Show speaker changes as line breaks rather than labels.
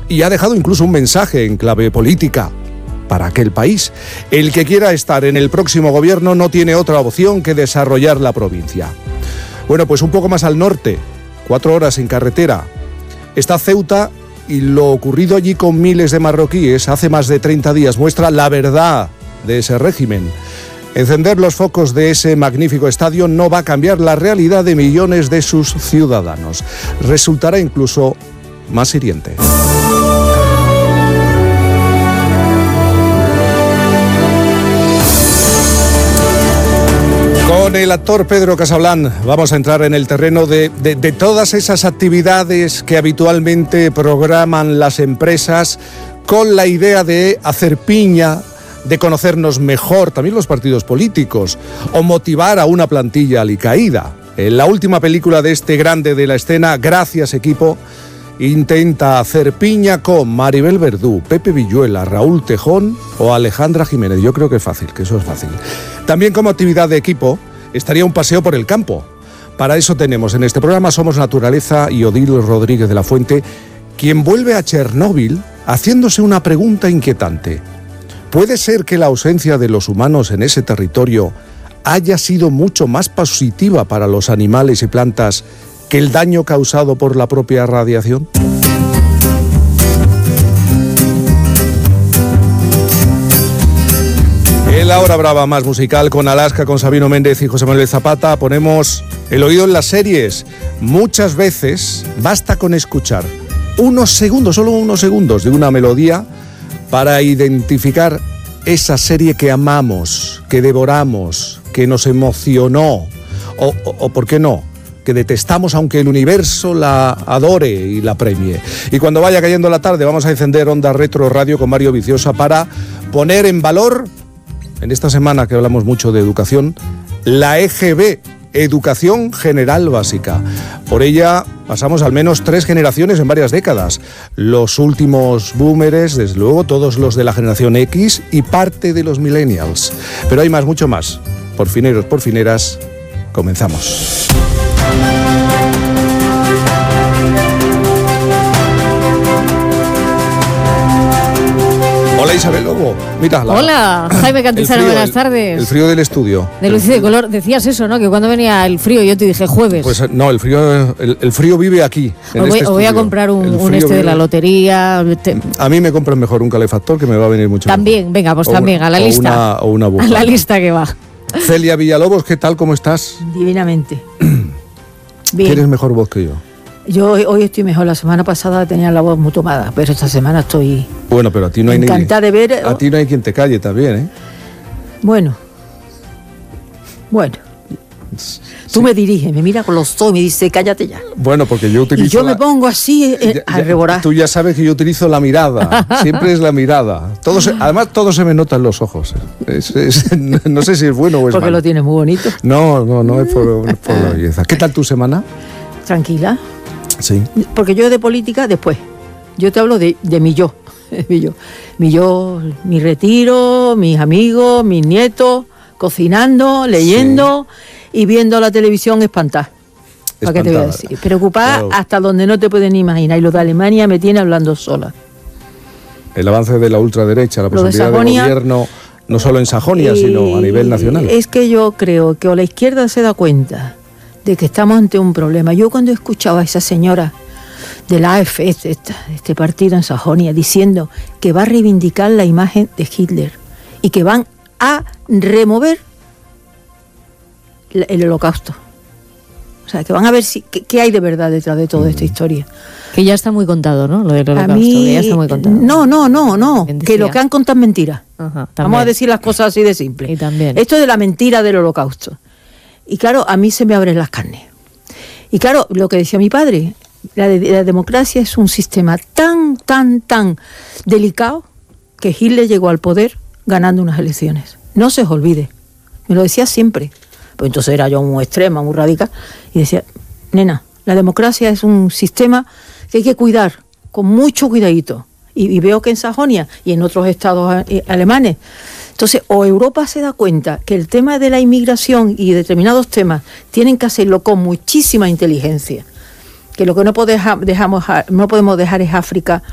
y ha dejado incluso un mensaje en clave política para aquel país. El que quiera estar en el próximo gobierno no tiene otra opción que desarrollar la provincia. Bueno, pues un poco más al norte, 4 horas en carretera, está Ceuta, y lo ocurrido allí con miles de marroquíes hace más de 30 días muestra la verdad de ese régimen. Encender los focos de ese magnífico estadio no va a cambiar la realidad de millones de sus ciudadanos. Resultará incluso más hiriente. Con el actor Pedro Casablán vamos a entrar en el terreno de todas esas actividades que habitualmente programan las empresas con la idea de hacer piña, de conocernos mejor, también los partidos políticos, o motivar a una plantilla alicaída. En la última película de este grande de la escena, Gracias Equipo, intenta hacer piña con Maribel Verdú, Pepe Villuela, Raúl Tejón o Alejandra Jiménez. Yo creo que es fácil, que eso es fácil. También como actividad de equipo estaría un paseo por el campo. Para eso tenemos en este programa Somos Naturaleza y Odil Rodríguez de la Fuente, quien vuelve a Chernóbil haciéndose una pregunta inquietante. ¿Puede ser que la ausencia de los humanos en ese territorio haya sido mucho más positiva para los animales y plantas que el daño causado por la propia radiación? En la hora brava más musical, con Alaska, con Sabino Méndez y José Manuel Zapata, ponemos el oído en las series. Muchas veces basta con escuchar unos segundos, solo unos segundos de una melodía para identificar esa serie que amamos, que devoramos, que nos emocionó, o ¿por qué no?, que detestamos aunque el universo la adore y la premie. Y cuando vaya cayendo la tarde vamos a encender Onda Retro Radio con Mario Viciosa para poner en valor, en esta semana que hablamos mucho de educación, la EGB, Educación General Básica. Por ella pasamos al menos 3 generaciones en varias décadas. Los últimos boomers, desde luego, todos los de la generación X y parte de los millennials. Pero hay más, mucho más. Por fineros, por fineras, comenzamos. Hola Isabel Lobo, mira.
Hola, Jaime Cantizano, buenas tardes.
El frío del estudio.
De luz y de color, decías eso, ¿no? Que cuando venía el frío yo te dije jueves.
Pues no, el frío vive aquí.
Os voy a comprar un de la lotería.
A mí me compran mejor un calefactor que me va a venir mucho
también,
mejor.
Venga, pues también, a la lista.
O una bufanda.
A la lista que va.
Celia Villalobos, ¿qué tal? ¿Cómo estás?
Divinamente.
Bien. Tienes mejor voz que yo.
Yo hoy estoy mejor. La semana pasada tenía la voz muy tomada, pero esta semana estoy...
Bueno, pero a ti no hay
encantada de ver...
A ti no hay quien te calle también, ¿eh?
Bueno. Tú me diriges, me mira con los ojos y me dice, cállate ya.
Bueno, porque yo utilizo...
Y yo me pongo así a reborar.
Tú ya sabes que yo utilizo la mirada. Siempre es la mirada. Además, todo se me nota en los ojos. No sé si es bueno o es
porque
malo.
Lo tienes muy bonito.
No es por la belleza. ¿Qué tal tu semana?
Tranquila.
Sí.
Porque yo de política después. Yo te hablo de mi yo. Mi retiro, mis amigos, mis nietos, cocinando, leyendo y viendo la televisión espantada. ¿Para qué te voy a decir? Preocupada, claro, hasta donde no te puedes ni imaginar. Y lo de Alemania me tiene hablando sola.
El avance de la ultraderecha, la posibilidad de gobierno, no solo en Sajonia, sino a nivel nacional.
Es que yo creo que o la izquierda se da cuenta de que estamos ante un problema. Yo cuando escuchaba a esa señora de la AfD, este partido en Sajonia, diciendo que va a reivindicar la imagen de Hitler y que van a remover el Holocausto. O sea, que van a ver qué hay de verdad detrás de toda esta historia.
Que ya está muy contado, ¿no? Lo del Holocausto, que ya está muy contado.
No. Que lo que han contado es mentira.
Ajá,
vamos a decir las cosas así de simple.
Y también.
Esto de la mentira del Holocausto. Y claro, a mí se me abren las carnes. Y claro, lo que decía mi padre, la democracia es un sistema tan delicado que Hitler llegó al poder ganando unas elecciones. No se os olvide. Me lo decía siempre. Pues entonces era yo muy extrema, muy radical. Y decía, nena, la democracia es un sistema que hay que cuidar, con mucho cuidadito. Y veo que en Sajonia y en otros estados alemanes. Entonces, o Europa se da cuenta que el tema de la inmigración y determinados temas tienen que hacerlo con muchísima inteligencia, que lo que no podemos dejar es África